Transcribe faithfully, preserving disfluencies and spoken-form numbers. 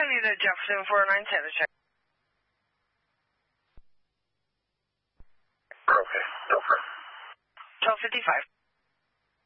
need a Jefferson four oh nine Santa check. Okay, go for it. twelve fifty-five.